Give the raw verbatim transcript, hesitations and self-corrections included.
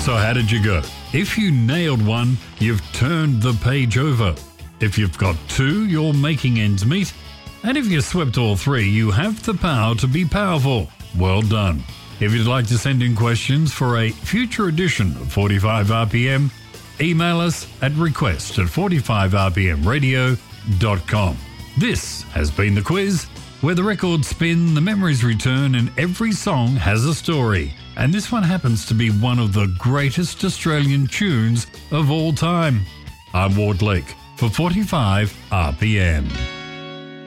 So how did you go? If you nailed one, you've turned the page over. If you've got two, you're making ends meet. And if you swept all three, you have the power to be powerful. Well done. If you'd like to send in questions for a future edition of forty-five R P M, email us at request at forty-five r p m radio dot com. This has been The Quiz, where the records spin, the memories return, and every song has a story. And this one happens to be one of the greatest Australian tunes of all time. I'm Ward Lake for forty-five R P M.